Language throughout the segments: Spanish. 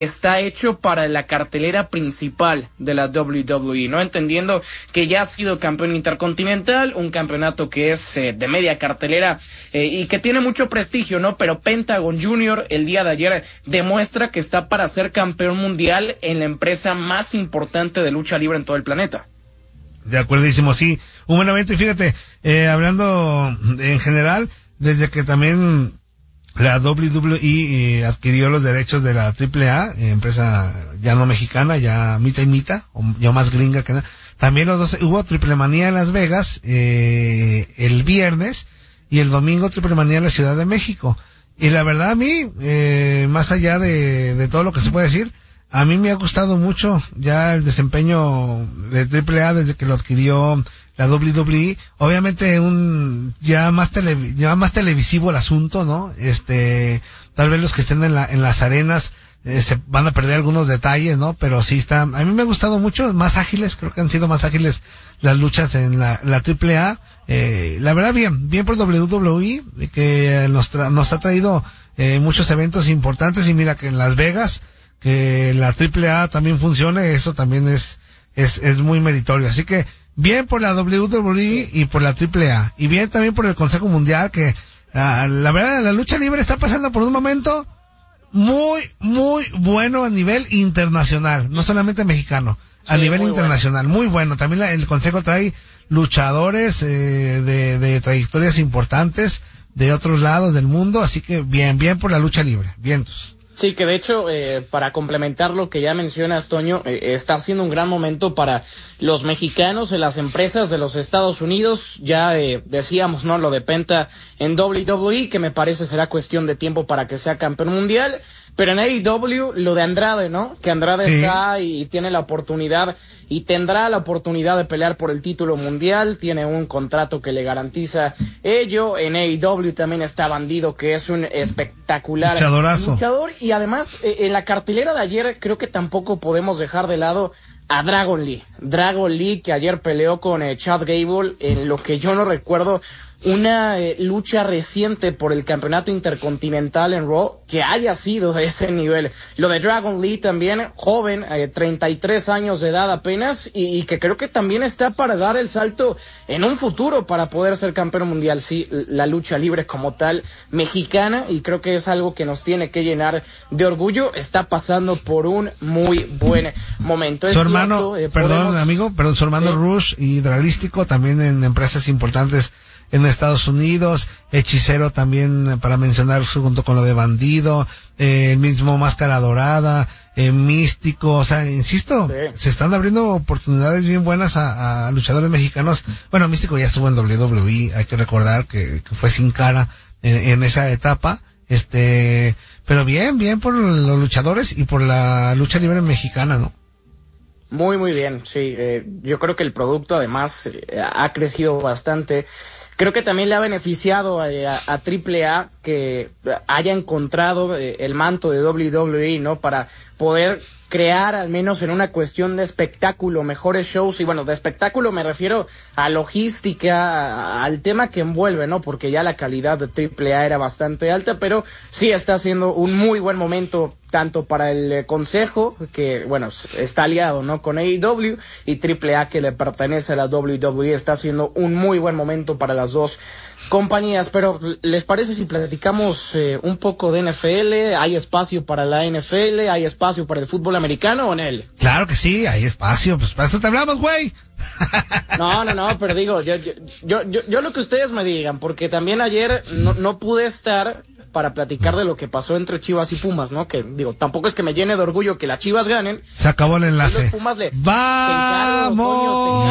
está hecho para la cartelera principal de la WWE, ¿no? Entendiendo que ya ha sido campeón intercontinental, un campeonato que es de media cartelera y que tiene mucho prestigio, ¿no? Pero Pentagon Jr. el día de ayer demuestra que está para ser campeón mundial en la empresa más importante de lucha libre en todo el planeta. De acuerdísimo, sí. Un buen evento y fíjate, hablando en general, desde que también la WWE adquirió los derechos de la AAA, empresa ya no mexicana, ya mitad y mitad, o ya más gringa que nada. También los dos, hubo Triple Manía en Las Vegas, el viernes, y el domingo Triple Manía en la Ciudad de México. Y la verdad a mí, más allá de todo lo que se puede decir, a mí me ha gustado mucho ya el desempeño de AAA desde que lo adquirió la WWE. Obviamente ya más televisivo el asunto, ¿no? Tal vez los que estén en las arenas se van a perder algunos detalles, ¿no? Pero sí a mí me ha gustado mucho, más ágiles, creo que han sido más ágiles las luchas en la AAA. La verdad bien por WWE, que nos ha traído muchos eventos importantes, y mira que en Las Vegas, que la AAA también funcione, eso también es muy meritorio. Así que bien por la WWE y por la AAA, y bien también por el Consejo Mundial, que la verdad la lucha libre está pasando por un momento muy bueno a nivel internacional, no solamente mexicano, a nivel internacional, muy bueno. También el Consejo trae luchadores de trayectorias importantes de otros lados del mundo, así que bien por la lucha libre, vientos. Sí, que de hecho, para complementar lo que ya mencionas, Toño, está siendo un gran momento para los mexicanos en las empresas de los Estados Unidos. Ya decíamos, ¿no?, lo de Penta en WWE, que me parece será cuestión de tiempo para que sea campeón mundial. Pero en AEW, lo de Andrade, ¿no? Que Andrade sí está y tiene la oportunidad y tendrá la oportunidad de pelear por el título mundial. Tiene un contrato que le garantiza ello. En AEW también está Bandido, que es un espectacular luchador. Y además, en la cartelera de ayer, creo que tampoco podemos dejar de lado a Dragon Lee. Dragon Lee, que ayer peleó con Chad Gable en lo que yo no recuerdo, una lucha reciente por el campeonato intercontinental en Raw que haya sido de ese nivel. Lo de Dragon Lee también, joven, 33 años de edad apenas, y que creo que también está para dar el salto en un futuro para poder ser campeón mundial. Sí, la lucha libre como tal mexicana, y creo que es algo que nos tiene que llenar de orgullo. Está pasando por un muy buen momento. Su hermano, su hermano Rush, Hidralístico, también en empresas importantes en Estados Unidos, Hechicero también, para mencionar, junto con lo de Bandido, el mismo Máscara Dorada, Místico, o sea, insisto, se están abriendo oportunidades bien buenas a luchadores mexicanos. Bueno, Místico ya estuvo en WWE, hay que recordar que fue Sin Cara en esa etapa, pero bien por los luchadores y por la lucha libre mexicana, ¿no? Muy bien, sí, yo creo que el producto además ha crecido bastante. Creo que también le ha beneficiado a AAA que haya encontrado el manto de WWE, ¿no?, para poder crear, al menos en una cuestión de espectáculo, mejores shows. Y bueno, de espectáculo me refiero a logística, al tema que envuelve, ¿no?, porque ya la calidad de AAA era bastante alta, pero sí está siendo un muy buen momento tanto para el Consejo, que bueno, está aliado, ¿no?, con AEW, y AAA, que le pertenece a la WWE, está siendo un muy buen momento para las dos compañías. Pero ¿les parece si platicamos un poco de NFL? ¿Hay espacio para la NFL? ¿Hay espacio para el fútbol americano, o Nel? Claro que sí, hay espacio, pues para eso te hablamos, güey. No, pero digo, yo lo que ustedes me digan, porque también ayer no pude estar para platicar de lo que pasó entre Chivas y Pumas, ¿no? Que digo, tampoco es que me llene de orgullo que las Chivas ganen. Se acabó el enlace. Los Pumas ¡Vamos!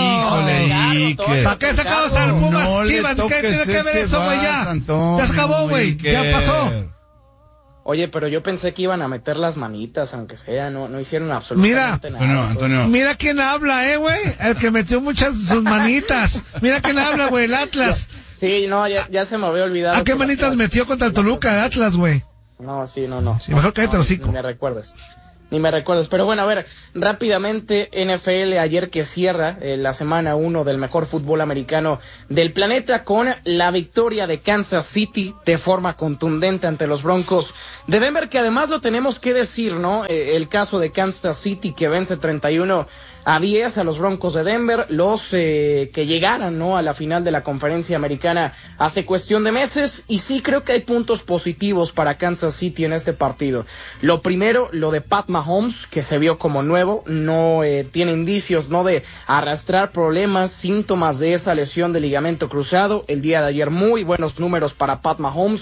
Híjole, ¿para qué sacamos al Pumas, Chivas? ¿Qué tiene que ver eso, güey? Ya se acabó, güey. Ya pasó. Oye, pero yo pensé que iban a meter las manitas, aunque sea, no hicieron absolutamente nada. Antonio. Mira quién habla, güey. El que metió muchas sus manitas. Mira quién habla, güey, el Atlas. Sí, no, ya se me había olvidado. ¿A qué manitas metió contra el Toluca el Atlas, güey? No, sí, no. Sí, mejor cállate el hocico. Ni me recuerdes. Ni me recuerdas, pero bueno, a ver, rápidamente, NFL ayer que cierra la semana 1 del mejor fútbol americano del planeta con la victoria de Kansas City de forma contundente ante los Broncos de Denver, que además lo tenemos que decir, ¿no? El caso de Kansas City que vence 31-10 a los Broncos de Denver, los que llegaran, ¿no?, a la final de la conferencia americana hace cuestión de meses, y sí creo que hay puntos positivos para Kansas City en este partido. Lo primero, lo de Pat Mahomes, que se vio como nuevo, no tiene indicios, ¿no?, de arrastrar problemas, síntomas de esa lesión de ligamento cruzado. El día de ayer muy buenos números para Pat Mahomes,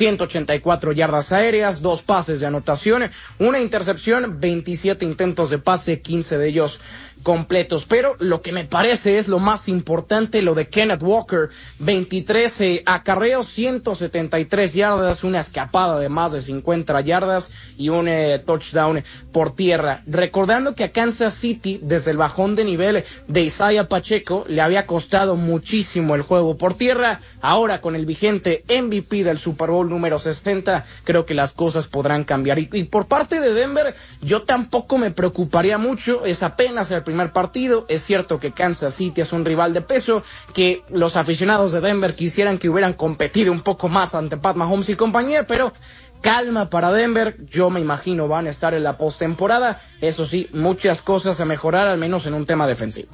184 yardas aéreas, 2 pases de anotación, una intercepción, 27 intentos de pase, 15 de ellos completos, pero lo que me parece es lo más importante, lo de Kenneth Walker, 23 acarreos, 173 yardas, una escapada de más de 50 yardas y un touchdown por tierra. Recordando que a Kansas City, desde el bajón de nivel de Isaiah Pacheco, le había costado muchísimo el juego por tierra. Ahora con el vigente MVP del Super Bowl número 60, creo que las cosas podrán cambiar. Y por parte de Denver, yo tampoco me preocuparía mucho, es apenas el primer partido. Es cierto que Kansas City es un rival de peso, que los aficionados de Denver quisieran que hubieran competido un poco más ante Pat Mahomes y compañía, pero calma para Denver, yo me imagino van a estar en la postemporada. Eso sí, muchas cosas a mejorar, al menos en un tema defensivo.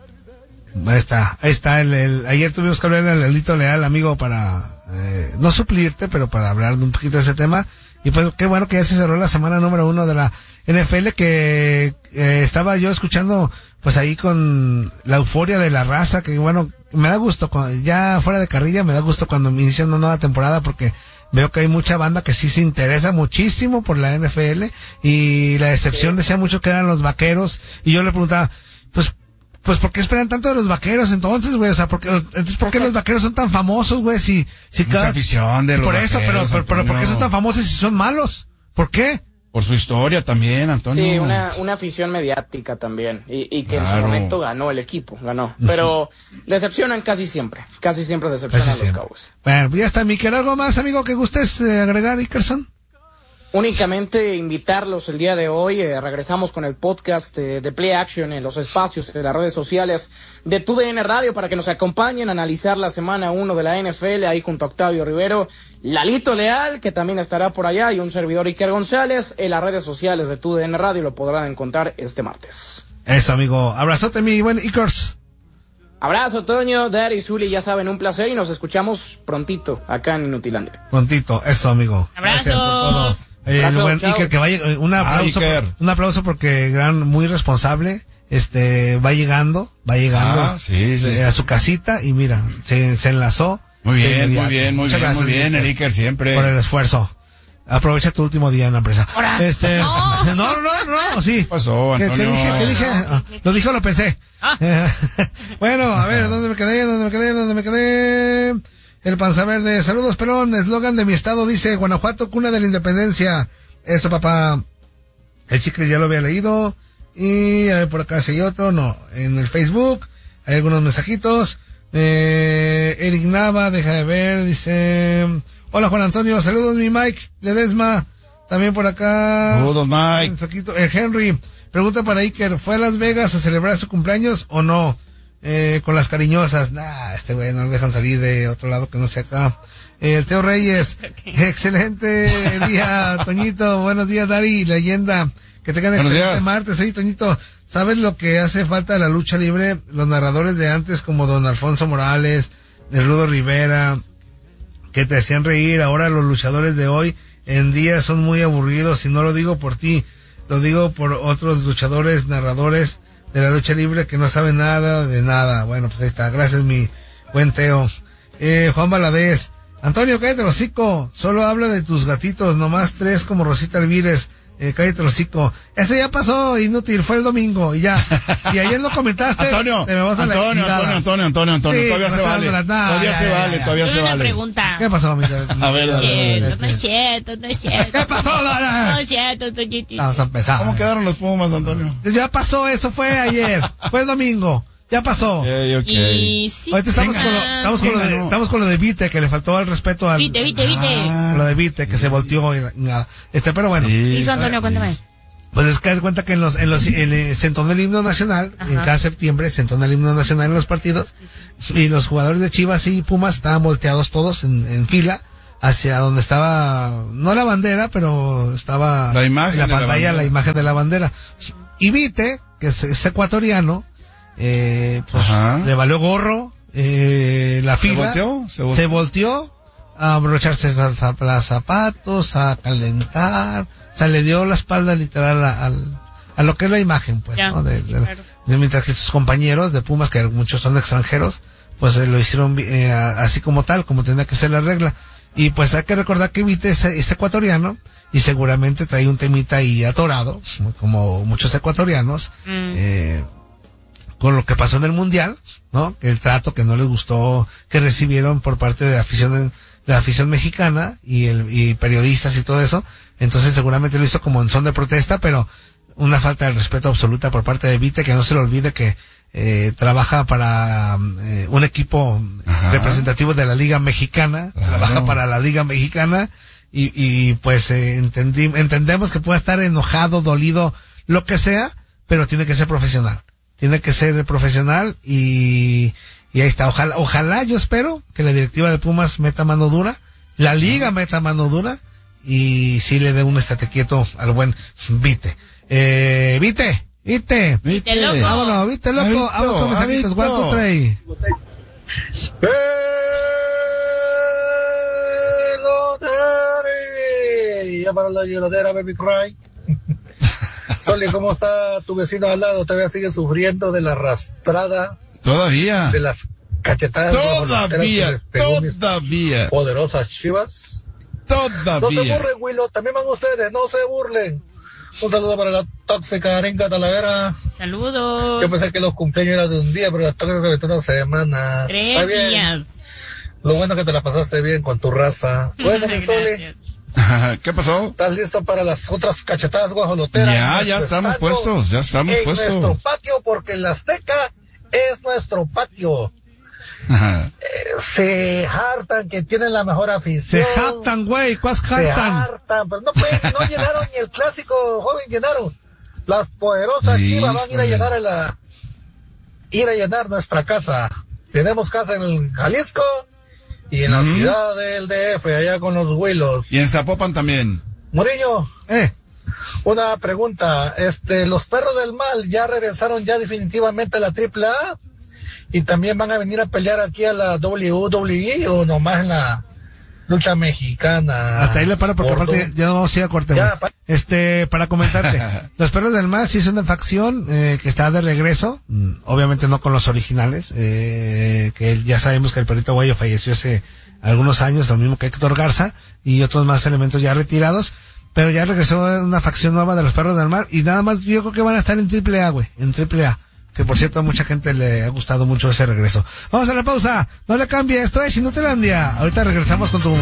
Ahí está, ayer tuvimos que hablar a Lalito Leal, amigo, para, no suplirte, pero para hablar un poquito de ese tema. Y pues qué bueno que ya se cerró la semana número 1 de la NFL, que estaba yo escuchando pues ahí con la euforia de la raza, que bueno, me da gusto, ya fuera de carrilla, me da gusto cuando me inician una nueva temporada, porque veo que hay mucha banda que sí se interesa muchísimo por la NFL, y la excepción decía mucho que eran los Vaqueros, y yo le preguntaba, pues ¿por qué esperan tanto de los Vaqueros entonces, güey? O sea, ¿por qué los Vaqueros son tan famosos, güey? Si mucha afición de los Vaqueros. Por eso, pero ¿por qué son tan famosos si son malos? ¿Por qué? Por su historia también, Antonio. Sí, una afición mediática también, y que en su momento ganó el equipo, pero decepcionan casi siempre decepcionan los Cowboys. Bueno, ya está, Miquel, ¿algo más, amigo, que gustes agregar, Ikerson? Únicamente invitarlos el día de hoy, regresamos con el podcast de Play Action en los espacios de las redes sociales de TUDN Radio para que nos acompañen a analizar la semana 1 de la NFL, ahí junto a Octavio Rivero, Lalito Leal, que también estará por allá, y un servidor, Iker González. En las redes sociales de TUDN Radio lo podrán encontrar este martes. Eso, amigo. Abrazote, mi buen Ikers. Abrazo, Toño, Dari, Zuli, ya saben, un placer, y nos escuchamos prontito acá en Inutilandia. Prontito, eso, amigo. Abrazos. Gracias por todo. El buen Iker, que vaya, un aplauso porque muy responsable, va llegando a su casita, y mira, se enlazó. Muy bien, el Iker siempre. Por el esfuerzo. Aprovecha tu último día en la empresa. No, sí. ¿Qué pasó, Antonio? ¿Qué dije? Lo dije o lo pensé. Bueno, a ver, ¿dónde me quedé? El Panza Verde, saludos, pelón, eslogan de mi estado dice, Guanajuato, cuna de la independencia. Eso, papá. El chicle ya lo había leído. Y a ver, por acá si hay otro, no. En el Facebook hay algunos mensajitos. Eric Nava, deja de ver, dice, hola Juan Antonio, saludos mi Mike Ledesma, también por acá. Saludos, Mike. Mensajito. Henry, pregunta para Iker, ¿fue a Las Vegas a celebrar su cumpleaños o no? Con las cariñosas. Este güey no lo dejan salir de otro lado que no sea acá. El Teo Reyes, excelente día, Toñito, buenos días, Dari, leyenda, que tengan excelente martes. Oye, Toñito, ¿sabes lo que hace falta de la lucha libre? Los narradores de antes, como don Alfonso Morales, de Rudo Rivera, que te hacían reír. Ahora los luchadores de hoy en día son muy aburridos, y no lo digo por ti, lo digo por otros luchadores, narradores de la lucha libre que no saben nada de nada. Bueno, pues ahí está. Gracias, mi buen Teo. Juan Valadez. Antonio, cállate el hocico. Solo habla de tus gatitos, nomás 3 como Rosita Alvírez. Cállate el hocico. Ese ya pasó, inútil, fue el domingo y ya. Si ayer lo comentaste, Antonio, te me vas a Antonio, sí, todavía se vale. Todavía se vale. Una pregunta. ¿Qué pasó, mi? A ver, no es cierto. ¿Qué pasó, Dara? No es cierto, Toñito. Vamos a empezar. ¿Cómo quedaron los Pumas, Antonio? Ya pasó, eso fue ayer. Fue el domingo. Ya pasó. Okay. Y sí, ahorita estamos con lo de Vite, que le faltó el respeto al... Vite. Lo de Vite, que se volteó y nada. Pero bueno. ¿Qué hizo Antonio? Cuéntame. Pues es que dar cuenta que se entona el himno nacional, en cada septiembre se entona el himno nacional en los partidos, y los jugadores de Chivas y Pumas estaban volteados todos en fila, hacia donde estaba, no la bandera, pero estaba la imagen en la pantalla, la imagen de la bandera. Y Vite, que es ecuatoriano, pues le valió gorro, la fila. Se volteó a abrocharse los zapatos, a calentar, o sea, le dio la espalda literal a lo que es la imagen, pues, ya, ¿no? claro. Mientras que sus compañeros de Pumas, que muchos son extranjeros, pues lo hicieron así como tal, como tenía que ser la regla. Y pues hay que recordar que Vite es ecuatoriano, y seguramente trae un temita ahí atorado, como muchos ecuatorianos, con lo que pasó en el Mundial, ¿no? El trato que no les gustó que recibieron por parte de la afición mexicana y periodistas y todo eso. Entonces seguramente lo hizo como en son de protesta, pero una falta de respeto absoluta por parte de Vite, que no se le olvide que trabaja para un equipo representativo de la Liga Mexicana, trabaja para la Liga Mexicana, y pues entendemos que pueda estar enojado, dolido, lo que sea, pero tiene que ser profesional. Tiene que ser profesional y ahí está. Ojalá, yo espero que la directiva de Pumas meta mano dura, la liga meta mano dura, y sí le dé un estate quieto al buen Vite. Vite loco. Vámonos, Vite loco. Vamos con mensajitos. ¿Cuánto trae? Ya para la lloradera, baby cry. Soli, ¿cómo está tu vecino al lado? ¿Todavía sigue sufriendo de la arrastrada? Todavía. De las cachetadas. Todavía. Poderosas Chivas. Todavía. No se burlen, Willow. También van ustedes. No se burlen. Un saludo para la tóxica Arenca Talavera. Saludos. Yo pensé que los cumpleaños eran de un día, pero la tóxica de una semana. 3 días. Lo bueno que te la pasaste bien con tu raza. Bueno, mi Soli. ¿Qué pasó? ¿Estás listo para las otras cachetadas guajoloteras? Ya estamos puestos, en nuestro patio, porque el Azteca es nuestro patio. Se hartan que tienen la mejor afición. Se hartan, güey, ¿cuál hartan? Se hartan, pero no llenaron ni el clásico, joven, llenaron. Las poderosas Chivas van a ir a llenar nuestra casa. Tenemos casa en el Jalisco y en la ciudad del DF, allá con los Huilos. Y en Zapopan también. Mourinho, una pregunta, los perros del mal ya regresaron ya definitivamente a la AAA y también van a venir a pelear aquí a la WWE o nomás en la lucha mexicana. Hasta ahí le paro porque aparte ya no vamos a ir a corte. Para comentarte, los perros del mal sí es una facción que está de regreso, obviamente no con los originales, que ya sabemos que el perrito guayo falleció hace algunos años, lo mismo que Héctor Garza y otros más elementos ya retirados, pero ya regresó una facción nueva de los perros del mar, y nada más yo creo que van a estar en AAA, güey, en AAA, que por cierto a mucha gente le ha gustado mucho ese regreso. Vamos a la pausa, no le cambie, esto es Inutilandia, ahorita regresamos con tu